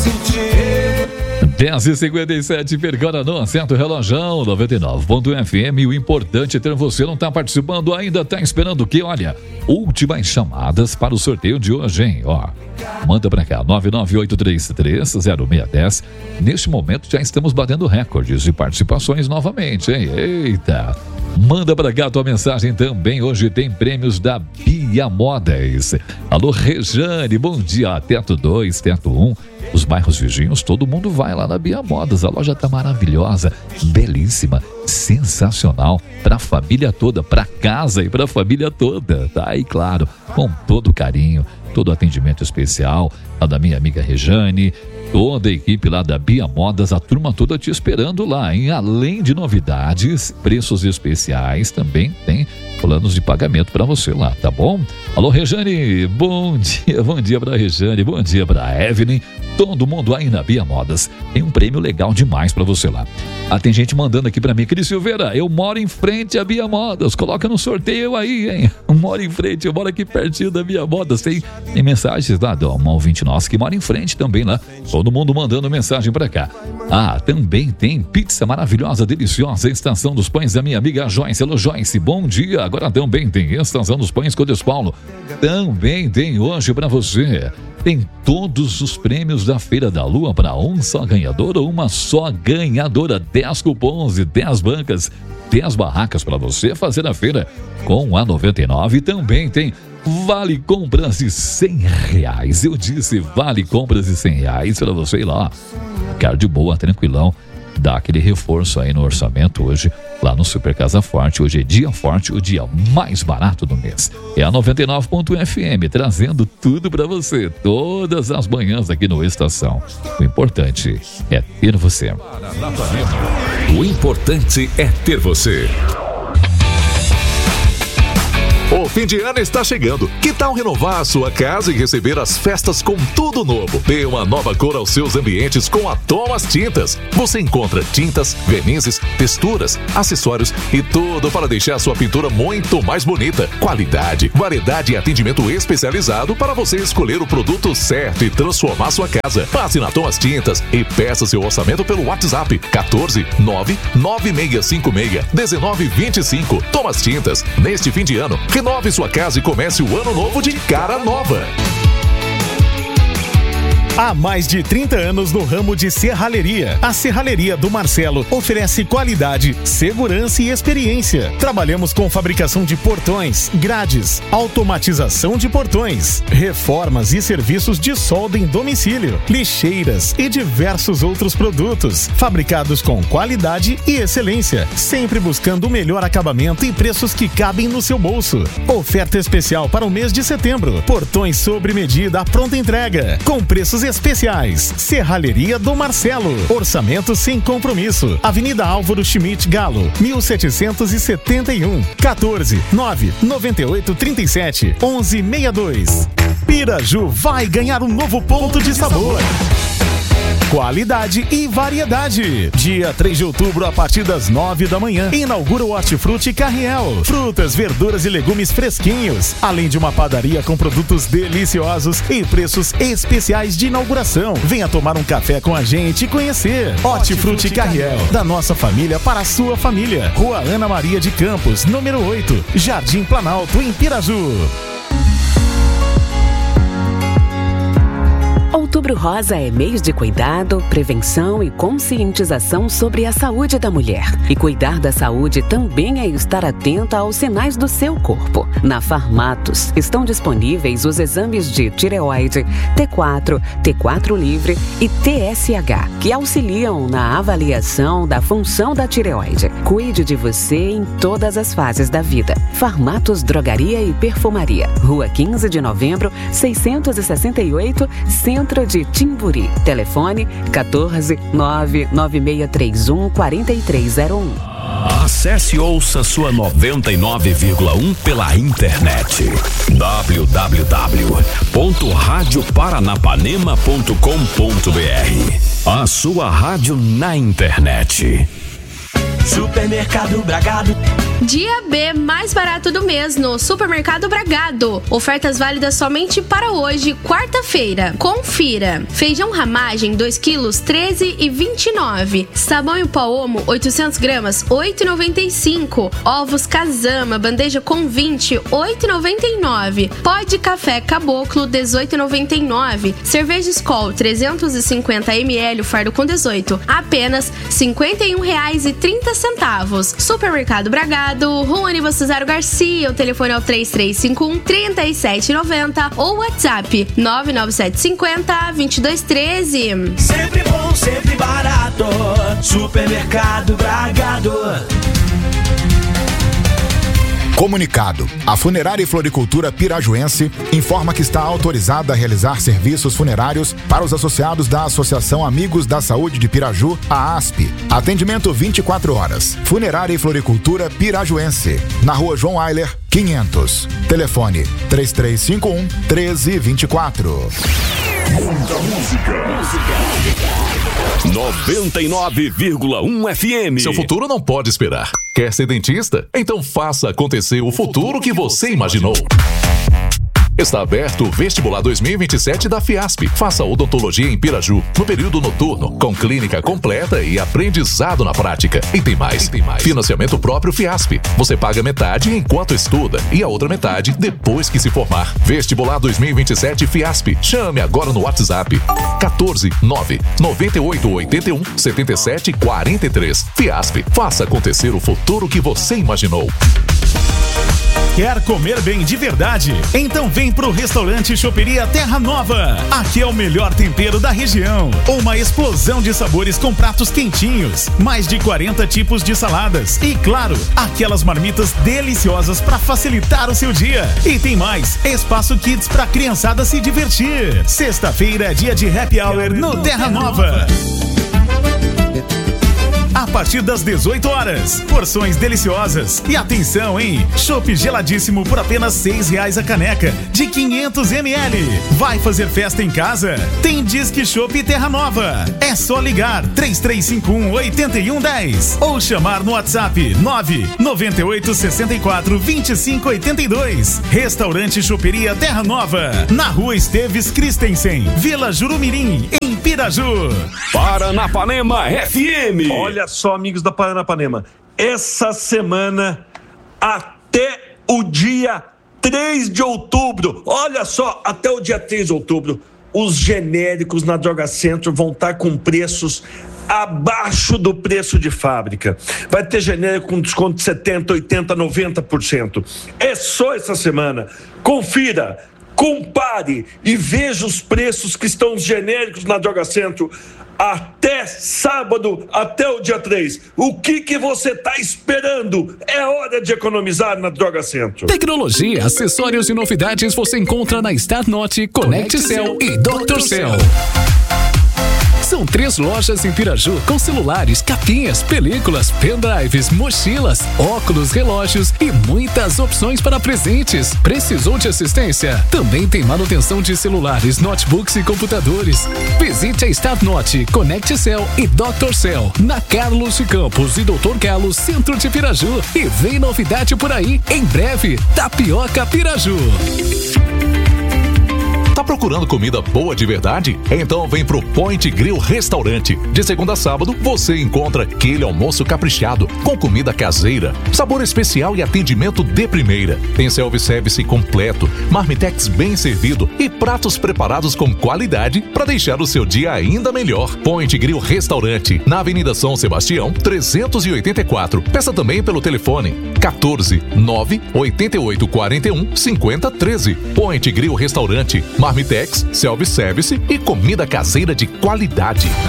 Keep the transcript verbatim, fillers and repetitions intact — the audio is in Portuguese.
sentir. dez e cinquenta e sete, pergora no certo relógio, noventa e nove ponto F M. O importante é ter você, não está participando ainda, está esperando o quê? Olha, últimas chamadas para o sorteio de hoje, hein? Ó, manda para cá, nove nove oito três três zero seis um zero. Neste momento já estamos batendo recordes de participações novamente, hein? Eita! Manda para cá a tua mensagem também. Hoje tem prêmios da Bia Modas. Alô, Rejane, bom dia. Teto dois, Teto um, os bairros vizinhos, todo mundo vai lá na Bia Modas. A loja tá maravilhosa, belíssima, sensacional, para a família toda, para casa e para a família toda, tá? E claro, com todo carinho, todo atendimento especial, a da minha amiga Rejane, toda a equipe lá da Bia Modas, a turma toda te esperando lá, hein? Além de novidades, preços especiais, também tem planos de pagamento para você lá, tá bom? Alô, Rejane, bom dia, bom dia pra Rejane, bom dia pra Evelyn, todo mundo aí na Bia Modas. Tem um prêmio legal demais pra você lá. Ah, tem gente mandando aqui pra mim, Cris Silveira, eu moro em frente à Bia Modas, coloca no sorteio aí, hein? Eu moro em frente, eu moro aqui pertinho da Bia Modas. Tem, tem mensagens lá de uma ouvinte nossa que mora em frente também lá. Todo mundo mandando mensagem pra cá. Ah, também tem pizza maravilhosa, deliciosa, Estação dos Pães da minha amiga Joyce. Alô, Joyce, bom dia. Agora também tem Estação dos Pães Codes Paulo. Também tem hoje pra você. Tem todos os prêmios da Feira da Lua para um só ganhador ou uma só ganhadora. dez cupons e dez bancas, dez barracas para você fazer a feira com a noventa e nove. Também tem vale compras de cem reais. Eu disse vale compras de cem reais para você ir lá. Ficar de boa, tranquilão. Dá aquele reforço aí no orçamento hoje, lá no Super Casa Forte. Hoje é dia forte, o dia mais barato do mês. É a noventa e nove ponto F M, trazendo tudo pra você, todas as manhãs aqui no Estação. O importante é ter você. O importante é ter você. O fim de ano está chegando. Que tal renovar a sua casa e receber as festas com tudo novo? Dê uma nova cor aos seus ambientes com a Thomas Tintas. Você encontra tintas, vernizes, texturas, acessórios e tudo para deixar a sua pintura muito mais bonita. Qualidade, variedade e atendimento especializado para você escolher o produto certo e transformar sua casa. Passe na Thomas Tintas e peça seu orçamento pelo WhatsApp quatorze nove nove seis cinco seis um nove dois cinco. Thomas Tintas, neste fim de ano, renove sua casa e comece o ano novo de cara nova. Há mais de trinta anos no ramo de serralheria. A Serralheria do Marcelo oferece qualidade, segurança e experiência. Trabalhamos com fabricação de portões, grades, automatização de portões, reformas e serviços de solda em domicílio, lixeiras e diversos outros produtos, fabricados com qualidade e excelência, sempre buscando o melhor acabamento e preços que cabem no seu bolso. Oferta especial para o mês de setembro. Portões sobre medida à pronta entrega, com preços especiais. Serralheria do Marcelo. Orçamento sem compromisso. Avenida Álvaro Schmidt Galo, mil setecentos e setenta e um. quatorze nove nove oito três sete onze sessenta e dois. Piraju vai ganhar um novo ponto de sabor. Qualidade e variedade. Dia três de outubro, a partir das nove da manhã, inaugura o Hortifruti Carriel. Frutas, verduras e legumes fresquinhos, além de uma padaria com produtos deliciosos e preços especiais de inauguração. Venha tomar um café com a gente e conhecer. Hortifruti Carriel, da nossa família para a sua família. Rua Ana Maria de Campos, número oito, Jardim Planalto, em Piraju. Outubro Rosa é mês de cuidado, prevenção e conscientização sobre a saúde da mulher. E cuidar da saúde também é estar atenta aos sinais do seu corpo. Na Farmatos estão disponíveis os exames de tireoide, T quatro, T quatro livre e T S H, que auxiliam na avaliação da função da tireoide. Cuide de você em todas as fases da vida. Farmatos Drogaria e Perfumaria. Rua quinze de novembro, seiscentos e sessenta e oito, Centro de Timburi. Telefone quatorze nove nove seis três um quatro três zero um. Acesse e ouça sua noventa e nove vírgula um pela internet. w w w ponto rádio paranapanema ponto com ponto b r. A sua rádio na internet. Supermercado Bragado. Dia B mais barato do mês no Supermercado Bragado. Ofertas válidas somente para hoje, quarta-feira. Confira. Feijão ramagem dois quilos, treze e vinte e nove. Sabão em pó Omo, oitocentos gramas, oito e noventa e cinco. Ovos Casama, bandeja com vinte, oito e noventa e nove. Pó de café Caboclo, dezoito e noventa e nove. Cerveja Skol, trezentos e cinquenta mililitros, fardo com dezoito. Apenas cinquenta e um reais e trinta centavos. Supermercado Bragado, Rua Aníbal Cesaro Garcia, o telefone é o três três cinco um, três sete nove zero ou WhatsApp nove nove sete cinco zero, dois dois um três. Sempre bom, sempre barato. Supermercado Bragado. Comunicado. A Funerária e Floricultura Pirajuense informa que está autorizada a realizar serviços funerários para os associados da Associação Amigos da Saúde de Piraju, a ASP. Atendimento vinte e quatro horas. Funerária e Floricultura Pirajuense. Na Rua João Ayler, quinhentos. Telefone três três cinco um, um três dois quatro. Muita música. noventa e nove vírgula um F M. Seu futuro não pode esperar. Quer ser dentista? Então faça acontecer o futuro que você imaginou. Está aberto o Vestibular dois mil e vinte e sete da Fiasp. Faça odontologia em Piraju, no período noturno, com clínica completa e aprendizado na prática. E tem mais. E tem mais. Financiamento próprio Fiasp. Você paga metade enquanto estuda e a outra metade depois que se formar. Vestibular dois mil e vinte e sete Fiasp. Chame agora no WhatsApp quatorze, nove, noventa e oito, oitenta e um, setenta e sete, quarenta e três. Fiasp. Faça acontecer o futuro que você imaginou. Quer comer bem de verdade? Então vem pro restaurante Choperia Terra Nova. Aqui é o melhor tempero da região. Uma explosão de sabores com pratos quentinhos, mais de quarenta tipos de saladas e, claro, aquelas marmitas deliciosas para facilitar o seu dia. E tem mais, espaço kids pra criançada se divertir. Sexta-feira é dia de happy hour no Terra Nova. A partir das dezoito horas, porções deliciosas. E atenção, hein? Chopp geladíssimo por apenas seis reais a caneca, de quinhentos mililitros. Vai fazer festa em casa? Tem Disque Chopp Terra Nova. É só ligar três três cinco um, oito um um zero ou chamar no WhatsApp nove nove oito seis quatro, dois cinco oito dois. Restaurante Choperia Terra Nova, na Rua Esteves Christensen, Vila Jurumirim, em Piraju. Paranapanema F M. Olha só, amigos da Paranapanema, essa semana até o dia três de outubro, olha só, até o dia três de outubro, os genéricos na Droga Center vão estar com preços abaixo do preço de fábrica. Vai ter genérico com desconto de setenta, oitenta, noventa por cento. É só essa semana. Confira, compare e veja os preços que estão os genéricos na Droga Center até sábado, até o dia três. O que que você está esperando? É hora de economizar na Droga Center. Tecnologia, acessórios e novidades você encontra na StarNote, ConnectCell e doutor Cell. São três lojas em Piraju com celulares, capinhas, películas, pendrives, mochilas, óculos, relógios e muitas opções para presentes. Precisou de assistência? Também tem manutenção de celulares, notebooks e computadores. Visite a StarNote, ConnectCell e doutor Cell na Carlos de Campos e doutor Carlos, centro de Piraju. E vem novidade por aí, em breve, Tapioca Piraju. Tá procurando comida boa de verdade? Então vem pro Point Grill Restaurante. De segunda a sábado, você encontra aquele almoço caprichado, com comida caseira, sabor especial e atendimento de primeira. Tem self-service completo, marmitex bem servido e pratos preparados com qualidade para deixar o seu dia ainda melhor. Point Grill Restaurante, na Avenida São Sebastião, trezentos e oitenta e quatro. Peça também pelo telefone quatorze, nove, oitenta e oito, quarenta e um, cinquenta, treze. Point Grill Restaurante, marmitex, self-service e comida caseira de qualidade.